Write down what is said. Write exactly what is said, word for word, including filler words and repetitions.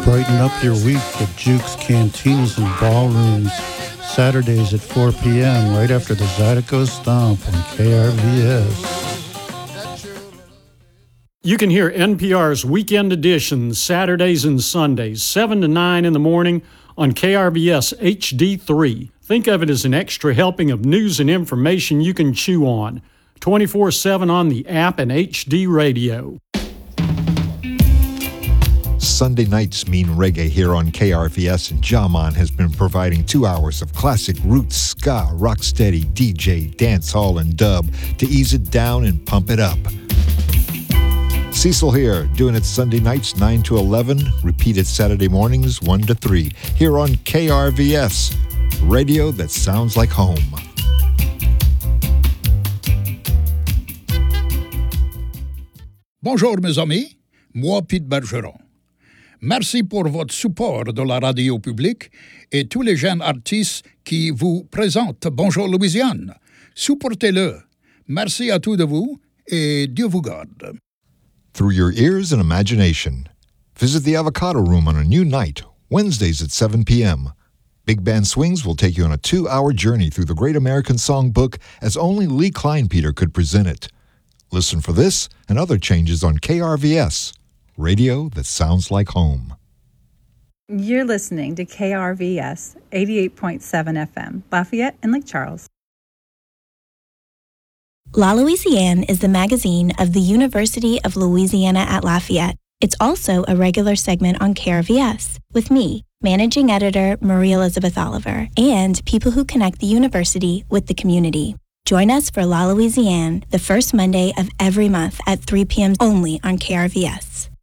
Brighten up your week at Juke's Cantinas and Ballrooms, Saturdays at four p.m. right after the Zydeco Stomp on K R V S. You can hear N P R's Weekend Edition Saturdays and Sundays, seven to nine in the morning on K R V S H D three. Think of it as an extra helping of news and information you can chew on, twenty-four seven on the app and H D radio. Sunday nights mean reggae here on K R V S, and Jaman has been providing two hours of classic roots, ska, rocksteady, D J, dancehall, and dub to ease it down and pump it up. Cecil here, doing it Sunday nights nine to eleven, repeated Saturday mornings one to three, here on K R V S, radio that sounds like home. Bonjour mes amis, moi Pete Bergeron. Merci pour votre support de la radio publique et tous les jeunes artistes qui vous présentent Bonjour Louisiane. Supportez-le. Merci à tous de vous et Dieu vous garde. Through your ears and imagination. Visit the Avocado Room on a new night, Wednesdays at seven p.m. Big Band Swings will take you on a two-hour journey through the Great American Songbook as only Lee Kleinpeter could present it. Listen for this and other changes on K R V S, radio that sounds like home. You're listening to K R V S eighty-eight point seven F M, Lafayette and Lake Charles. La Louisiane is the magazine of the University of Louisiana at Lafayette. It's also a regular segment on K R V S with me, Managing Editor Marie Elizabeth Oliver, and people who connect the university with the community. Join us for La Louisiane the first Monday of every month at three p.m. only on K R V S.